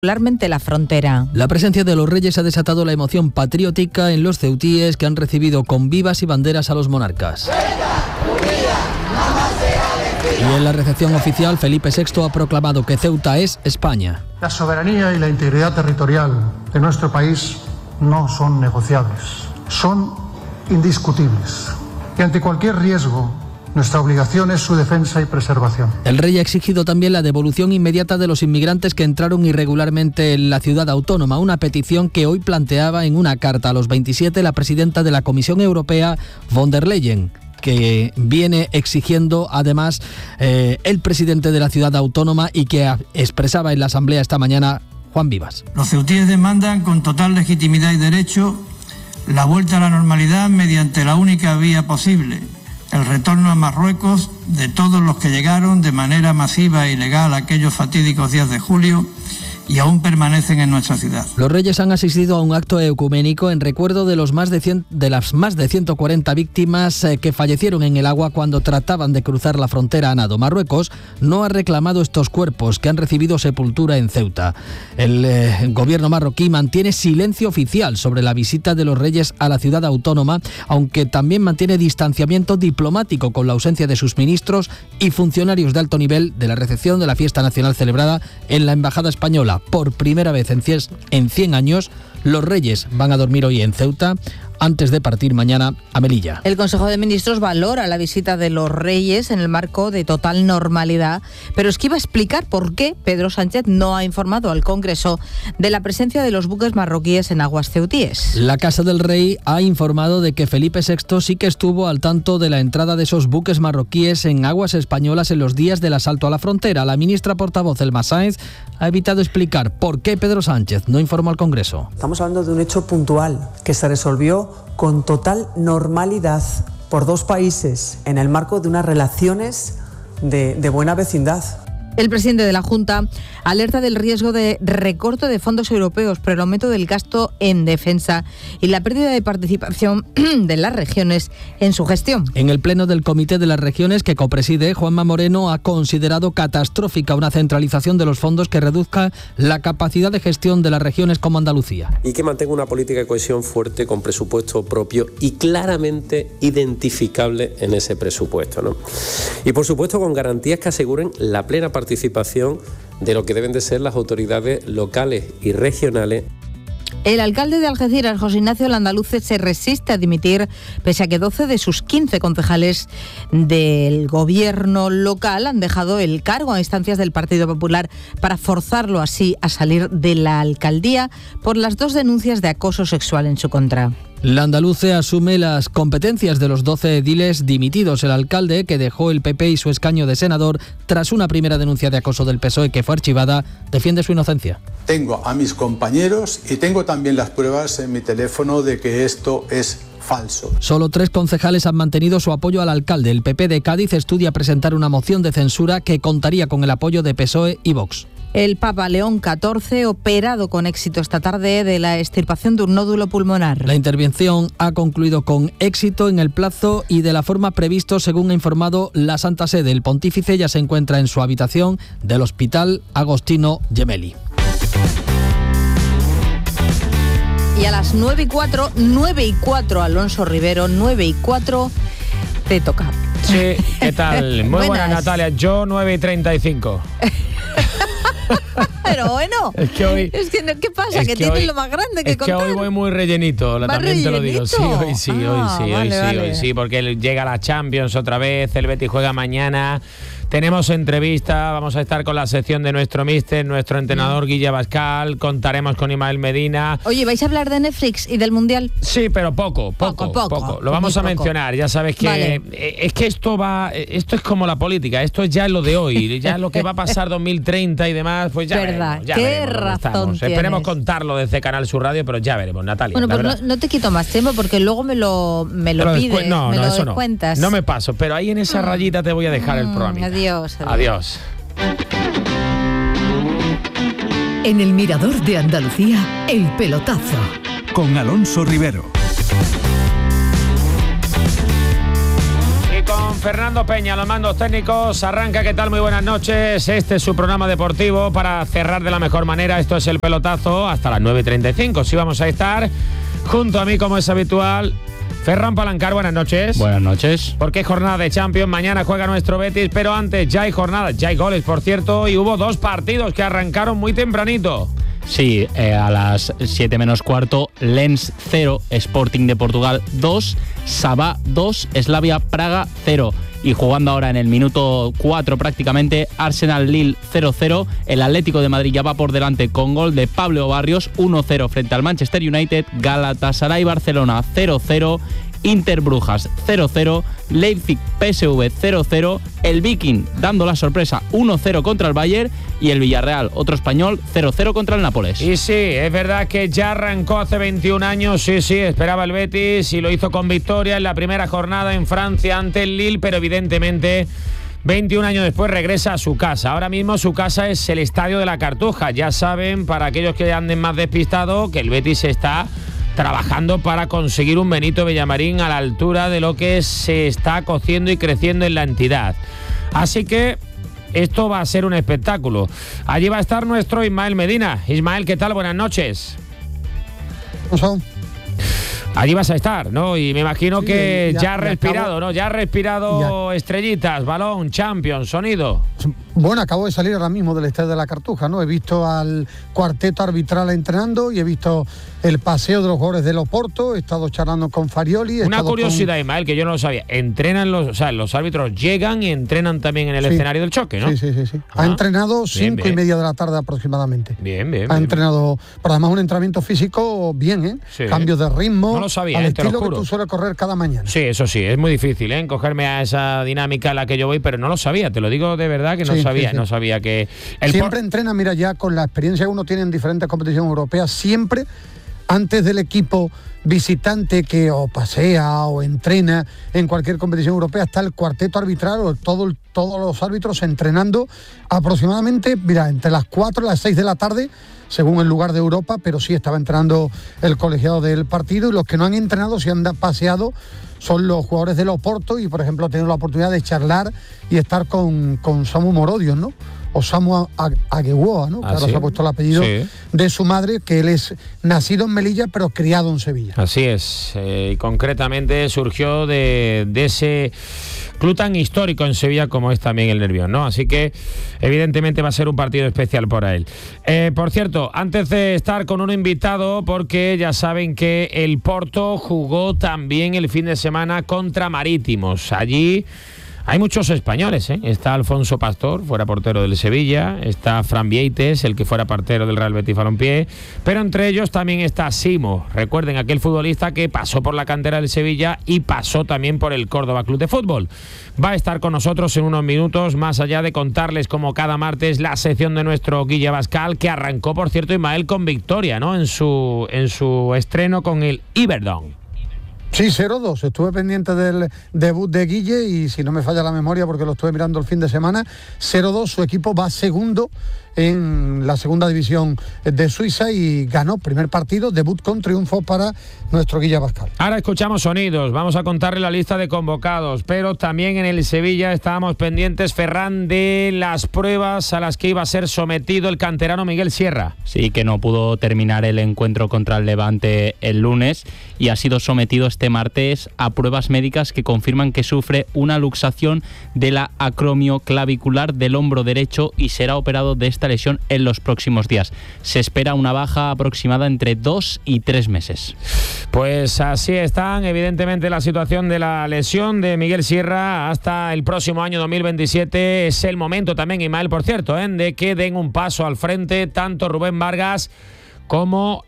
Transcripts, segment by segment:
particularmente la frontera. La presencia de los reyes ha desatado la emoción patriótica en los ceutíes, que han recibido con vivas y banderas a los monarcas. Y en la recepción oficial, Felipe VI ha proclamado que Ceuta es España. La soberanía y la integridad territorial de nuestro país no son negociables, son indiscutibles. Y ante cualquier riesgo, nuestra obligación es su defensa y preservación. El rey ha exigido también la devolución inmediata de los inmigrantes que entraron irregularmente en la ciudad autónoma, una petición que hoy planteaba en una carta a los 27 la presidenta de la Comisión Europea, von der Leyen, que viene exigiendo además el presidente de la ciudad autónoma y que expresaba en la asamblea esta mañana Juan Vivas. Los ceutíes demandan con total legitimidad y derecho la vuelta a la normalidad mediante la única vía posible: el retorno a Marruecos de todos los que llegaron de manera masiva e ilegal aquellos fatídicos días de julio y aún permanecen en nuestra ciudad. Los reyes han asistido a un acto ecuménico en recuerdo de las más de 140 víctimas que fallecieron en el agua cuando trataban de cruzar la frontera a nado. Marruecos no ha reclamado estos cuerpos, que han recibido sepultura en Ceuta. El gobierno marroquí mantiene silencio oficial sobre la visita de los reyes a la ciudad autónoma, aunque también mantiene distanciamiento diplomático con la ausencia de sus ministros y funcionarios de alto nivel de la recepción de la fiesta nacional celebrada en la embajada española. Por primera vez en 100 años, los reyes van a dormir hoy en Ceuta antes de partir mañana a Melilla. El Consejo de Ministros valora la visita de los reyes en el marco de total normalidad, pero es que iba a explicar por qué Pedro Sánchez no ha informado al Congreso de la presencia de los buques marroquíes en aguas ceutíes. La Casa del Rey ha informado de que Felipe VI sí que estuvo al tanto de la entrada de esos buques marroquíes en aguas españolas en los días del asalto a la frontera. La ministra portavoz, Elma Sáenz, ha evitado explicar por qué Pedro Sánchez no informó al Congreso. Estamos hablando de un hecho puntual que se resolvió con total normalidad por dos países en el marco de unas relaciones de buena vecindad. El presidente de la Junta alerta del riesgo de recorte de fondos europeos por el aumento del gasto en defensa y la pérdida de participación de las regiones en su gestión. En el pleno del Comité de las Regiones que copreside, Juanma Moreno ha considerado catastrófica una centralización de los fondos que reduzca la capacidad de gestión de las regiones como Andalucía. Y que mantenga una política de cohesión fuerte con presupuesto propio y claramente identificable en ese presupuesto, ¿no? Y por supuesto con garantías que aseguren la plena participación de lo que deben de ser las autoridades locales y regionales. El alcalde de Algeciras, José Ignacio Landaluce, se resiste a dimitir, pese a que 12 de sus 15 concejales del gobierno local han dejado el cargo a instancias del Partido Popular para forzarlo así a salir de la alcaldía por las 2 denuncias de acoso sexual en su contra. Landaluce asume las competencias de los 12 ediles dimitidos. El alcalde, que dejó el PP y su escaño de senador tras una primera denuncia de acoso del PSOE que fue archivada, defiende su inocencia. Tengo a mis compañeros y tengo también las pruebas en mi teléfono de que esto es falso. Solo 3 concejales han mantenido su apoyo al alcalde. El PP de Cádiz estudia presentar una moción de censura que contaría con el apoyo de PSOE y Vox. El Papa León XIV, operado con éxito esta tarde de la extirpación de un nódulo pulmonar. La intervención ha concluido con éxito en el plazo y de la forma previsto, según ha informado la Santa Sede. El pontífice ya se encuentra en su habitación del Hospital Agostino Gemelli. Y a las 9:04, Alonso Rivero, 9:04, te toca. Sí, ¿qué tal? Muy buenas, Natalia. Yo 9:35. Pero bueno, es que hoy, ¿qué pasa? Que tienes lo más grande que contar. Es que hoy voy muy rellenito, también te lo digo. Sí, hoy sí, porque llega la Champions otra vez, el Betis juega mañana. Tenemos entrevista, vamos a estar con la sección de nuestro míster, nuestro entrenador Guille Abascal, contaremos con Ismael Medina. Oye, ¿vais a hablar de Netflix y del Mundial? Sí, pero poco. Lo vamos a mencionar, ya sabes que vale. Es que esto es como la política, esto es ya lo de hoy, ya lo que va a pasar 2030 y demás, pues ya veremos. Ya qué veremos razón tienes. Esperemos contarlo desde Canal Sur Radio, pero ya veremos, Natalia. Bueno, pues no te quito más tiempo porque luego me lo pides, me lo descuentas. No me paso, pero ahí en esa rayita te voy a dejar el programa. Adiós. En el Mirador de Andalucía, El Pelotazo. Con Alonso Rivero. Y con con Fernando Peña, los mandos técnicos. Arranca, ¿qué tal? Muy buenas noches. Este es su programa deportivo para cerrar de la mejor manera. Esto es El Pelotazo hasta las 9:35. Sí, vamos a estar junto a mí, como es habitual, Ferran Palancar. Buenas noches. Buenas noches. Porque es jornada de Champions. Mañana juega nuestro Betis, pero antes ya hay jornada, ya hay goles, por cierto, y hubo 2 partidos que arrancaron muy tempranito. Sí, a las 7 menos cuarto, Lens 0, Sporting de Portugal 2, Sabah 2, Slavia Praga 0. Y jugando ahora en el minuto 4 prácticamente, Arsenal-Lille 0-0. El Atlético de Madrid ya va por delante con gol de Pablo Barrios, 1-0 frente al Manchester United. Galatasaray-Barcelona 0-0. Inter-Brujas 0-0, Leipzig-PSV 0-0, el Viking dando la sorpresa 1-0 contra el Bayern y el Villarreal, otro español, 0-0 contra el Nápoles. Y sí, es verdad que ya arrancó hace 21 años, sí, esperaba el Betis y lo hizo con victoria en la primera jornada en Francia ante el Lille, pero evidentemente 21 años después regresa a su casa. Ahora mismo su casa es el Estadio de la Cartuja. Ya saben, para aquellos que anden más despistados, que el Betis está trabajando para conseguir un Benito Villamarín a la altura de lo que se está cociendo y creciendo en la entidad. Así que esto va a ser un espectáculo. Allí va a estar nuestro Ismael Medina. Ismael, ¿qué tal? Buenas noches. Allí vas a estar, ¿no? Y me imagino sí, que ya has respirado, ¿no? Ya has respirado estrellitas, balón, Champions, sonido. Bueno, acabo de salir ahora mismo del Estadio de la Cartuja, ¿no? He visto al cuarteto arbitral entrenando y he visto el paseo de los jugadores del Oporto, he estado charlando con Farioli. Una curiosidad, Ismael, que yo no lo sabía. Entrenan los árbitros llegan y entrenan también en el escenario del choque, ¿no? Sí. Ha entrenado 5:30 de la tarde aproximadamente. Bien. Ha entrenado, pero además un entrenamiento físico bien, ¿eh? Sí. Cambios de ritmo. No lo sabía, al te lo estilo juro. Que tú sueles correr cada mañana. Sí, eso sí, es muy difícil, ¿eh? Cogerme a esa dinámica a la que yo voy, pero no lo sabía, te lo digo de verdad que no sabía. No sabía que... Siempre entrena, mira, ya con la experiencia que uno tiene en diferentes competiciones europeas, siempre antes del equipo visitante que o pasea o entrena en cualquier competición europea, está el cuarteto arbitral o todos los árbitros entrenando aproximadamente, mira, entre las 4 y las 6 de la tarde, según el lugar de Europa, pero sí estaba entrenando el colegiado del partido, y los que no han entrenado, si han paseado, son los jugadores del Oporto, y por ejemplo he tenido la oportunidad de charlar y estar con Samu Morodios, ¿no? O Samu Aguewoa, ¿no? Que ahora se ha puesto el apellido de su madre, que él es nacido en Melilla pero criado en Sevilla. Así es, y concretamente surgió de ese club tan histórico en Sevilla como es también el Nervión, ¿no? Así que evidentemente va a ser un partido especial para él. Por cierto, antes de estar con un invitado, porque ya saben que el Porto jugó también el fin de semana contra Marítimos. Allí hay muchos españoles, ¿eh? Está Alfonso Pastor, fuera portero del Sevilla, está Fran Vieites, el que fuera portero del Real Betis Balompié, pero entre ellos también está Simo. Recuerden, aquel futbolista que pasó por la cantera del Sevilla y pasó también por el Córdoba Club de Fútbol. Va a estar con nosotros en unos minutos, más allá de contarles como cada martes la sección de nuestro Guille Abascal, que arrancó, por cierto, Ismael, con victoria, ¿no? En su estreno con el Iberdon. Sí, 0-2. Estuve pendiente del debut de Guille y, si no me falla la memoria porque lo estuve mirando el fin de semana, 0-2. Su equipo va segundo en la segunda división de Suiza y ganó primer partido, debut con triunfo para nuestro Guille Abascal. Ahora escuchamos sonidos, vamos a contarle la lista de convocados, pero también en el Sevilla estábamos pendientes, Ferran, de las pruebas a las que iba a ser sometido el canterano Miguel Sierra. Sí, que no pudo terminar el encuentro contra el Levante el lunes y ha sido sometido este martes a pruebas médicas que confirman que sufre una luxación de la acromioclavicular del hombro derecho y será operado de esta lesión en los próximos días. Se espera una baja aproximada entre 2 y 3 meses. Pues así están, evidentemente, la situación de la lesión de Miguel Sierra hasta el próximo año 2027. Es el momento también, Ismael, por cierto, de que den un paso al frente tanto Rubén Vargas como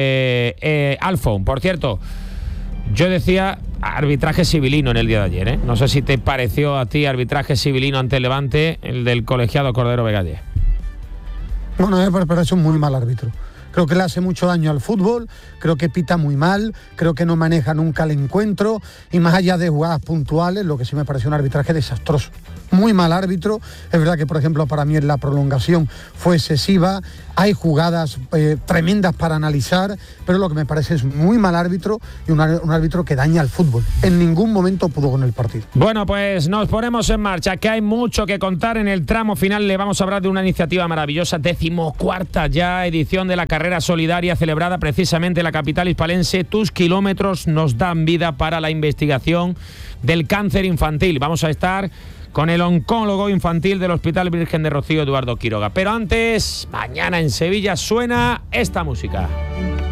Alfon. Por cierto, yo decía arbitraje civilino en el día de ayer, No sé si te pareció a ti arbitraje civilino ante el Levante, el del colegiado Cordero Begallé. Bueno, me parece un muy mal árbitro. Creo que le hace mucho daño al fútbol, creo que pita muy mal, creo que no maneja nunca el encuentro, y más allá de jugadas puntuales, lo que sí me pareció un arbitraje desastroso. Muy mal árbitro. Es verdad que, por ejemplo, para mí en la prolongación fue excesiva. hay jugadas tremendas para analizar, pero lo que me parece es muy mal árbitro y un árbitro que daña al fútbol. En ningún momento pudo con el partido. Bueno, pues nos ponemos en marcha, que hay mucho que contar. En el tramo final le vamos a hablar de una iniciativa maravillosa, 14ª ya edición de la carrera solidaria celebrada precisamente en la capital hispalense. Tus kilómetros nos dan vida para la investigación del cáncer infantil. Vamos a estar con el oncólogo infantil del Hospital Virgen de Rocío, Eduardo Quiroga. Pero antes, mañana en Sevilla suena esta música.